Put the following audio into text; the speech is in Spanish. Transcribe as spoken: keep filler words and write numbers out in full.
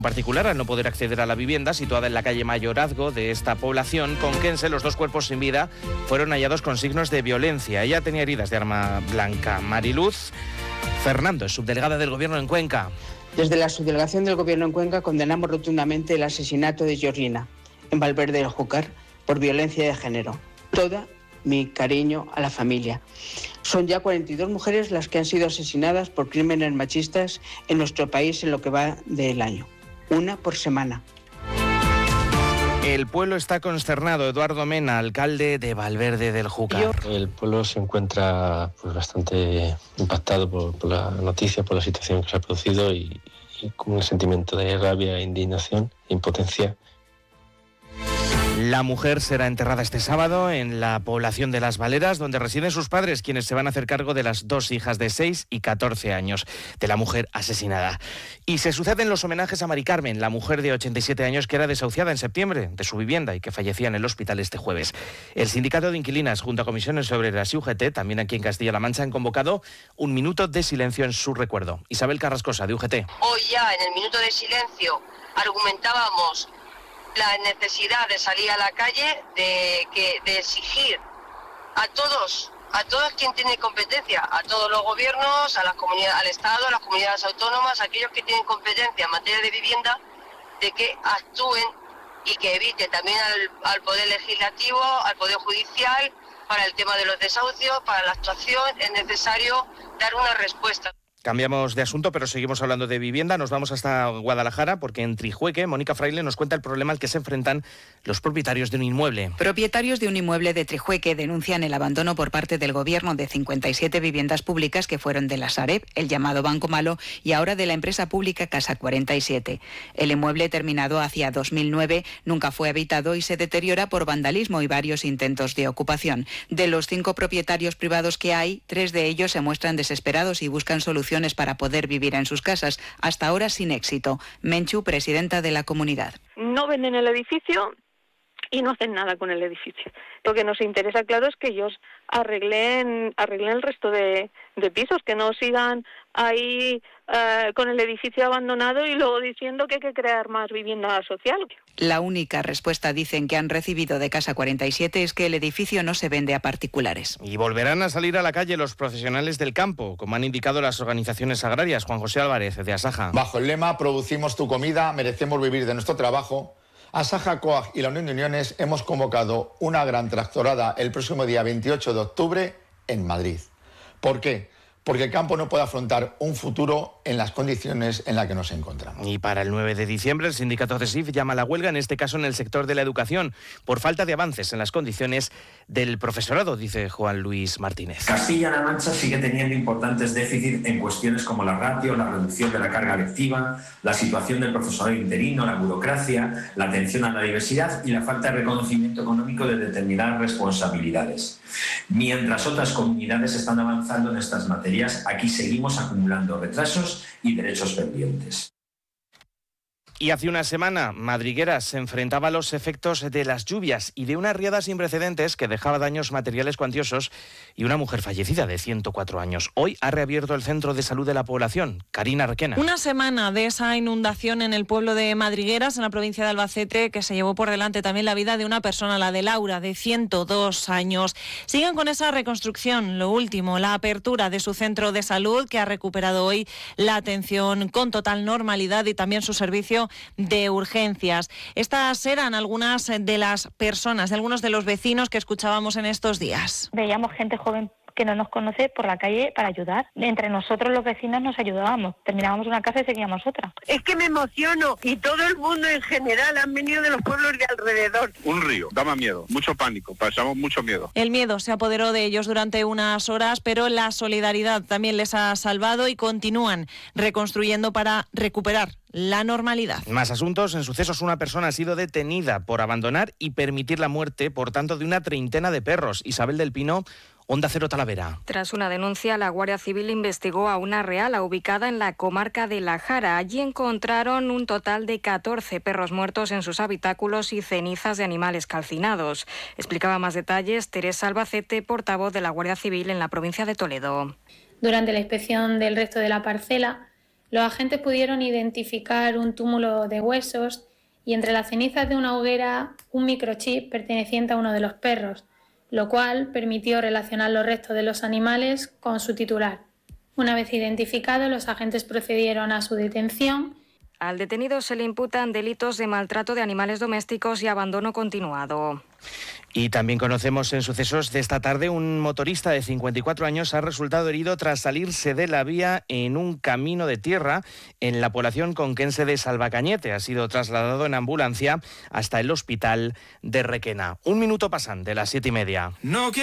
particular al no poder acceder a la vivienda situada en la calle Mayorazgo de esta población conquense. Los dos cuerpos sin vida fueron hallados con signos de violencia. Ella tenía heridas de arma blanca. Mariluz Fernando es subdelegada del Gobierno en Cuenca. Desde la subdelegación del Gobierno en Cuenca condenamos rotundamente el asesinato de Georgina en Valverde del Júcar por violencia de género. Toda mi cariño a la familia. Son ya cuarenta y dos mujeres las que han sido asesinadas por crímenes machistas en nuestro país en lo que va del año. Una por semana. El pueblo está consternado. Eduardo Mena, alcalde de Valverde del Júcar. El pueblo se encuentra pues, bastante impactado por, por la noticia, por la situación que se ha producido y, y con un sentimiento de rabia, indignación e impotencia. La mujer será enterrada este sábado en la población de Las Valeras, donde residen sus padres, quienes se van a hacer cargo de las dos hijas de seis y catorce años de la mujer asesinada. Y se suceden los homenajes a Mari Carmen, la mujer de ochenta y siete años que era desahuciada en septiembre de su vivienda y que fallecía en el hospital este jueves. El Sindicato de Inquilinas, junto a Comisiones Obreras y U G T, también aquí en Castilla-La Mancha, han convocado un minuto de silencio en su recuerdo. Isabel Carrascosa, de U G T. Hoy ya, en el minuto de silencio, argumentábamos la necesidad de salir a la calle, de, que, de exigir a todos, a todos quien tiene competencia, a todos los gobiernos, a las comunidades, al Estado, a las comunidades autónomas, a aquellos que tienen competencia en materia de vivienda, de que actúen y que eviten también al, al Poder Legislativo, al Poder Judicial, para el tema de los desahucios, para la actuación, es necesario dar una respuesta. Cambiamos de asunto, pero seguimos hablando de vivienda. Nos vamos hasta Guadalajara porque en Trijueque, Mónica Fraile nos cuenta el problema al que se enfrentan los propietarios de un inmueble. Propietarios de un inmueble de Trijueque denuncian el abandono por parte del Gobierno de cincuenta y siete viviendas públicas que fueron de la Sareb, el llamado Banco Malo, y ahora de la empresa pública Casa cuarenta y siete. El inmueble, terminado hacia dos mil nueve, nunca fue habitado y se deteriora por vandalismo y varios intentos de ocupación. De los cinco propietarios privados que hay, tres de ellos se muestran desesperados y buscan soluciones para poder vivir en sus casas, hasta ahora sin éxito. Menchu, presidenta de la comunidad. No venden el edificio y no hacen nada con el edificio. Lo que nos interesa, claro, es que ellos arreglen, arreglen el resto de, de pisos, que no sigan ahí uh, con el edificio abandonado y luego diciendo que hay que crear más vivienda social. La única respuesta, dicen, que han recibido de Casa cuarenta y siete es que el edificio no se vende a particulares. Y volverán a salir a la calle los profesionales del campo, como han indicado las organizaciones agrarias. Juan José Álvarez, de Asaja. Bajo el lema "Producimos tu comida, merecemos vivir de nuestro trabajo", Asaja, COAG y la Unión de Uniones hemos convocado una gran tractorada el próximo día veintiocho de octubre en Madrid. ¿Por qué? Porque el campo no puede afrontar un futuro en las condiciones en las que nos encontramos. Y para el nueve de diciembre el sindicato CESIF llama a la huelga, en este caso en el sector de la educación, por falta de avances en las condiciones del profesorado, dice Juan Luis Martínez. Castilla-La Mancha sigue teniendo importantes déficits en cuestiones como la ratio, la reducción de la carga lectiva, la situación del profesorado interino, la burocracia, la atención a la diversidad y la falta de reconocimiento económico de determinadas responsabilidades. Mientras otras comunidades están avanzando en estas materias, aquí seguimos acumulando retrasos y derechos pendientes. Y hace una semana, Madrigueras se enfrentaba a los efectos de las lluvias y de una riada sin precedentes que dejaba daños materiales cuantiosos y una mujer fallecida de ciento cuatro años. Hoy ha reabierto el centro de salud de la población. Karina Requena. Una semana de esa inundación en el pueblo de Madrigueras, en la provincia de Albacete, que se llevó por delante también la vida de una persona, la de Laura, de ciento dos años. Siguen con esa reconstrucción. Lo último, la apertura de su centro de salud, que ha recuperado hoy la atención con total normalidad y también su servicio de urgencias. Estas eran algunas de las personas, de algunos de los vecinos que escuchábamos en estos días. Veíamos gente joven que no nos conoce por la calle para ayudar. Entre nosotros los vecinos nos ayudábamos. Terminábamos una casa y seguíamos otra. Es que me emociono y todo el mundo en general han venido de los pueblos de alrededor. Un río, daba miedo, mucho pánico, pasamos mucho miedo. El miedo se apoderó de ellos durante unas horas, pero la solidaridad también les ha salvado y continúan reconstruyendo para recuperar la normalidad. Más asuntos. En Sucesos, una persona ha sido detenida por abandonar y permitir la muerte, por tanto, de una treintena de perros. Isabel del Pino, Onda Cero Talavera. Tras una denuncia, la Guardia Civil investigó a una reala ubicada en la comarca de La Jara. Allí encontraron un total de catorce perros muertos en sus habitáculos y cenizas de animales calcinados. Explicaba más detalles Teresa Albacete, portavoz de la Guardia Civil en la provincia de Toledo. Durante la inspección del resto de la parcela, Los agentes pudieron identificar un túmulo de huesos y entre las cenizas de una hoguera un microchip perteneciente a uno de los perros, lo cual permitió relacionar los restos de los animales con su titular. Una vez identificados, los agentes procedieron a su detención. Al detenido se le imputan delitos de maltrato de animales domésticos y abandono continuado. Y también conocemos en sucesos de esta tarde un motorista de cincuenta y cuatro años ha resultado herido tras salirse de la vía en un camino de tierra en la población conquense de Salvacañete. Ha sido trasladado en ambulancia hasta el hospital de Requena. Un minuto pasan de las siete y media. No